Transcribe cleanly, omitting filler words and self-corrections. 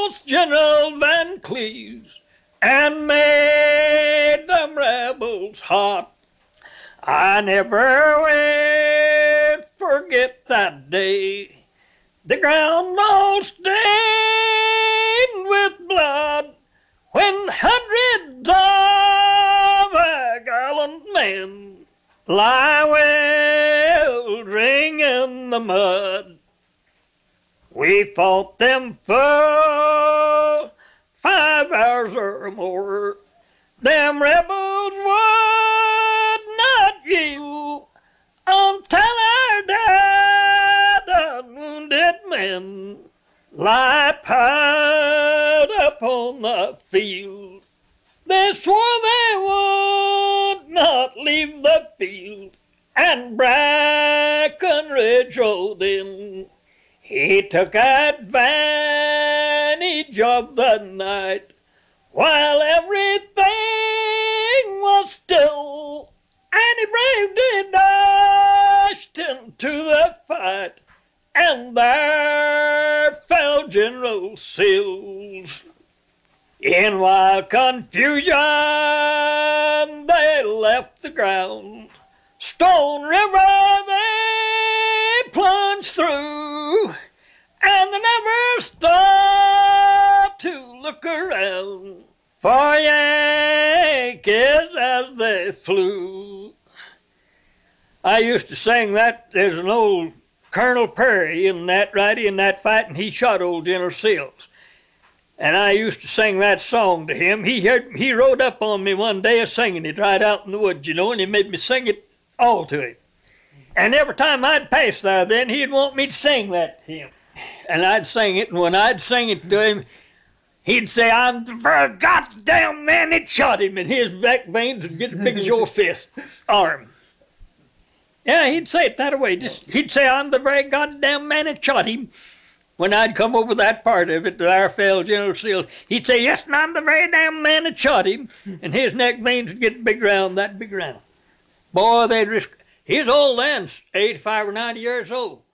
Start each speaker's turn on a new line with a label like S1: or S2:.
S1: General Van Cleves and made them rebels hot. I never will forget that day. The ground all stained with blood when hundreds of our gallant men lie weltering in the mud. We fought them for 5 hours or more. Them rebels would not yield until our dead and wounded men lie piled upon the field. They swore they would not leave the field, and Breckinridge rode in. He took advantage of the night while everything was still, and he bravely dashed into the fight, and there fell General Sills. In wild confusion they left the ground. Stone River they plunged through, and they never stopped to look around for Yankees as they flew. I used to sing that. There's an old Colonel Perry in that fight, and he shot old General Sills. And I used to sing that song to him. He rode up on me one day singing it right out in the woods, and he made me sing it all to him. And every time I'd pass there then, he'd want me to sing that to him. And I'd sing it, and when I'd sing it to him, he'd say, "I'm the very goddamn man that shot him," and his back veins would get as big as your fist arm. Yeah, he'd say it that way. He'd say, "I'm the very goddamn man that shot him." When I'd come over that part of it, there fell General Sills, he'd say, "Yes, and I'm the very damn man that shot him," and his neck veins would get big round, that big round. Boy, they'd risk. He's old then, 85 or 90 years old.